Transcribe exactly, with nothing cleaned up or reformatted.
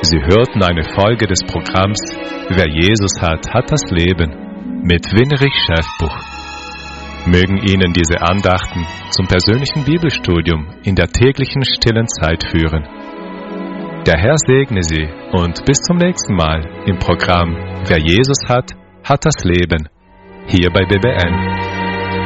Sie hörten eine Folge des Programms Wer Jesus hat, hat das Leben mit Winrich Schäfbuch. Mögen Ihnen diese Andachten zum persönlichen Bibelstudium in der täglichen stillen Zeit führen. Der Herr segne Sie und bis zum nächsten Mal im Programm Wer Jesus hat, hat das Leben, hier bei B B N.